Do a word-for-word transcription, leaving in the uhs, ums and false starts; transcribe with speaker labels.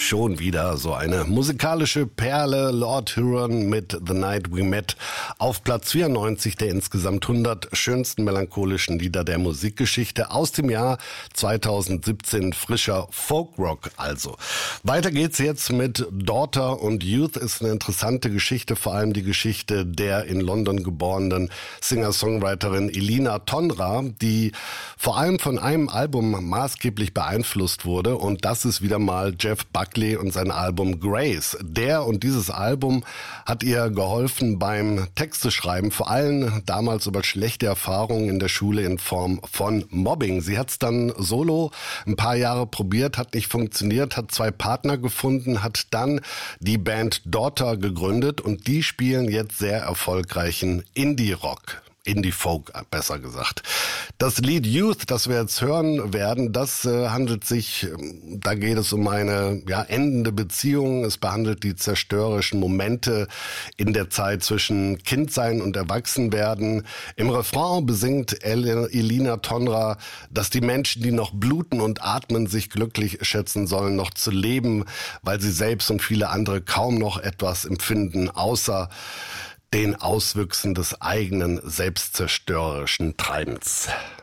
Speaker 1: Schon wieder so eine musikalische Perle, Lord Huron mit The Night We Met auf Platz vierundneunzig der insgesamt hundert schönsten melancholischen Lieder der Musikgeschichte aus dem Jahr zweitausendsiebzehn, frischer Folkrock also. Weiter geht's jetzt mit Daughter und Youth, ist eine interessante Geschichte, vor allem die Geschichte der in London geborenen Singer-Songwriterin Elina Tonra, die vor allem von einem Album maßgeblich beeinflusst wurde, und das ist wieder mal Jeff Buckley und sein Album Grace. Der und dieses Album hat ihr geholfen beim Texteschreiben, vor allem damals über schlechte Erfahrungen in der Schule in Form von Mobbing. Sie hat es dann solo ein paar Jahre probiert, hat nicht funktioniert, hat zwei Partner gefunden, hat dann die Band Daughter gegründet und die spielen jetzt sehr erfolgreichen Indie-Rock. Indie-Folk, besser gesagt. Das Lied Youth, das wir jetzt hören werden, das äh, handelt sich, da geht es um eine ja, endende Beziehung. Es behandelt die zerstörerischen Momente in der Zeit zwischen Kindsein und Erwachsenwerden. Im Refrain besingt El- Elina Tonra, dass die Menschen, die noch bluten und atmen, sich glücklich schätzen sollen, noch zu leben, weil sie selbst und viele andere kaum noch etwas empfinden, außer den Auswüchsen des eigenen selbstzerstörerischen Treibens.